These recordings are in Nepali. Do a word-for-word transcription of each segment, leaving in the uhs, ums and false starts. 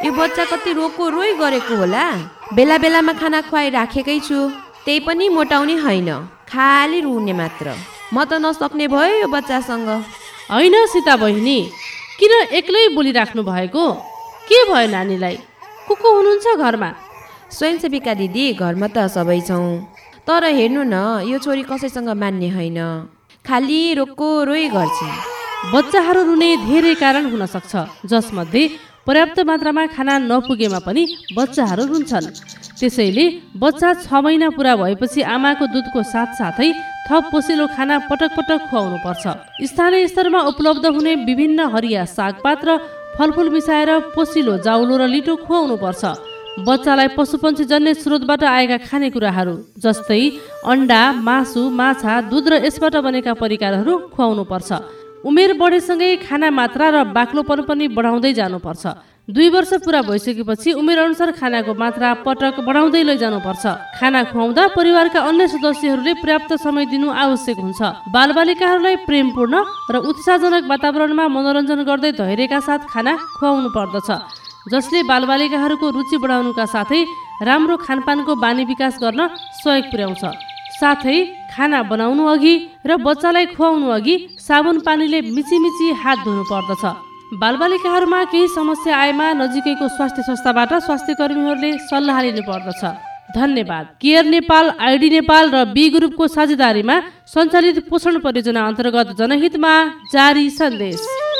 यो बच्चा कति रोको रोइ गरेको होला। बेला बेलामा खाना खुवाइ राखेकै छु, त्यही पनि मोटाउने होइन, खाली रुने मात्र। म त नसक्ने भयो यो बच्चासँग। होइन सीता बहिनी, किन एक्लै बोलिराख्नु भएको? के भयो नानीलाई? को को हुनुहुन्छ घरमा? स्वयंसेविका दिदी, घरमा त सबै छौँ, तर हेर्नु न, यो छोरी कसैसँग मान्ने होइन, खाली रोको रोइ गर्छ। बच्चाहरू रुने धेरै कारण हुन सक्छ, जसमध्ये पर्याप्त मात्रामा खाना नपुगेमा पनि बच्चाहरू रुन्छन्। त्यसैले बच्चा छ महिना पुरा भएपछि आमाको दुधको साथसाथै थप पोसिलो खाना पटक पटक खुवाउनु पर्छ। स्थानीय स्तरमा उपलब्ध हुने विभिन्न हरिया सागपात र फलफुल मिसाएर पोसिलो जाउलो र लिटो खुवाउनु पर्छ। बच्चालाई पशुपन्छी जन्य स्रोतबाट आएका खानेकुराहरू जस्तै अन्डा, मासु, माछा, दुध र यसबाट बनेका परिकारहरू खुवाउनु पर्छ। उमेर बढेसँगै खाना मात्रा र बाक्लोपन पनि बढाउँदै जानुपर्छ। दुई वर्ष पुरा भइसकेपछि उमेर अनुसार खानाको मात्रा पटक बढाउँदै लैजानुपर्छ। खाना खुवाउँदा परिवारका अन्य सदस्यहरूले पर्याप्त समय दिनु आवश्यक हुन्छ। बालबालिकाहरूलाई प्रेमपूर्ण र उत्साहजनक वातावरणमा मनोरञ्जन गर्दै धैर्यका साथ खाना खुवाउनु पर्दछ, जसले बालबालिकाहरूको रुचि बढाउनुका साथै राम्रो खानपानको बानी विकास गर्न सहयोग पुर्याउँछ। साथै खाना बनाउनु अघि र बच्चालाई खुवाउनु अघि साबुन पानीले मिचिमिची हात धुनु पर्दछ। बालबालिकाहरूमा केही समस्या आएमा नजिकैको स्वास्थ्य संस्थाबाट स्वास्थ्य कर्मीहरूले सल्लाह लिनु पर्दछ। धन्यवाद। केयर नेपाल, आइडी नेपाल र बी ग्रुपको साझेदारीमा सञ्चालित पोषण परियोजना अन्तर्गत जनहितमा जारी सन्देश।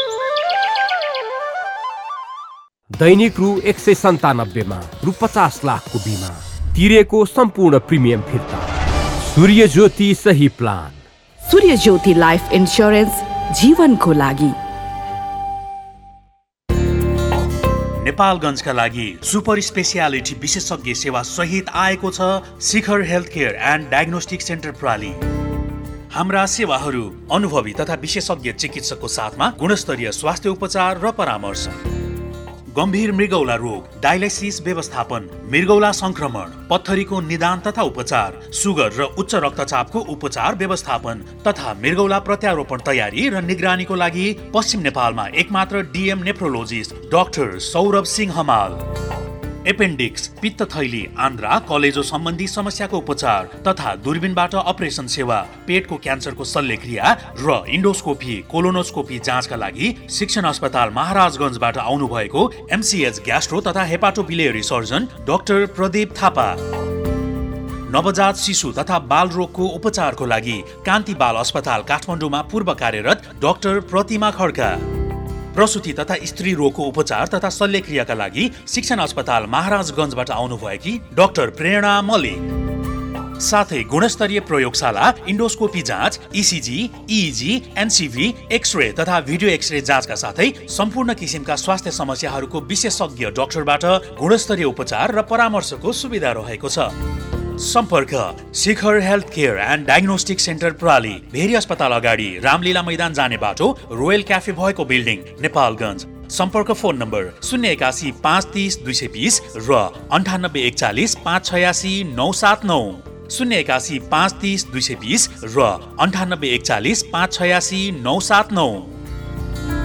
दैनिक रु एक सय सन्तानब्बेमा रु पचास लाखको बिमा तिरेको सम्पूर्ण प्रिमियम फिर्ता। सूर्य ज्योति सही प्लान। सूर्य ज्योति लाइफ इन्स्योरेन्स, जीवनको लागि। नेपालगञ्जका लागि सुपर स्पेसियालिटी विशेषज्ञ सेवा सहित आएको छ शिखर health care and diagnostic centre प्राली। हाम्रा सेवाहरू अनुभवी तथा विशेषज्ञ चिकित्सकको साथमा गुणस्तरीय स्वास्थ्य उपचार र परामर्श। गम्भीर मृगौला रोग, डायलाइसिस व्यवस्थापन, मृगौला संक्रमण, पत्थरीको निदान तथा उपचार, सुगर र उच्च रक्तचापको उपचार व्यवस्थापन तथा मृगौला प्रत्यारोपण तयारी र निगरानीको लागि पश्चिम नेपालमा एकमात्र DM nephrologist doctor Saurabh Singh Hamal. Appendix, पित्त थैली, आन्द्रा, कलेजो सम्बन्धी समस्याको उपचार तथा दूरबीनबाट अपरेसन सेवा, पेटको क्यान्सरको शल्यक्रिया र इन्डोस्कोपी, कोलोनोस्कोपी जाँचका लागि शिक्षण अस्पताल महाराजगञ्जबाट आउनुभएको एमसीएच ग्यास्ट्रो तथा हेपाटोबिलियरी सर्जन डाक्टर प्रदीप थापा। नवजात शिशु तथा बाल रोगको उपचारको लागि कान्ति बाल अस्पताल काठमाडौँमा पूर्व कार्यरत डाक्टर प्रतिमा खड्का। प्रसुति तथा स्त्री रोगको उपचार तथा शल्यक्रियाका लागि शिक्षण अस्पताल महाराजगञ्जबाट आउनुभएकी डाक्टर प्रेरणा मल्लिक। साथै गुणस्तरीय प्रयोगशाला, इन्डोस्कोपी जाँच, इसिजी, इइजी, एनसिभी, एक्सरे तथा भिडियो एक्सरे जाँचका साथै सम्पूर्ण किसिमका स्वास्थ्य समस्याहरूको विशेषज्ञ डाक्टरबाट गुणस्तरीय उपचार र परामर्शको सुविधा रहेको छ। सम्पर्क शिखर health care and diagnostic centre प्राली, very अस्पताल अगाडि रामलीला मैदान जाने बाटो, रोयल क्याफे भएको बिल्डिङ, नेपालगञ्ज। सम्पर्क फोन नम्बर शून्य एकासी पाँच तिस दुई सय बिस र अन्ठानब्बे एकचालिस पाँच छयासी नौ सात नौ, शून्य एकासी पाँच तिस दुई सय बिस र अन्ठानब्बे एकचालिस पाँच छयासी नौ सात नौ।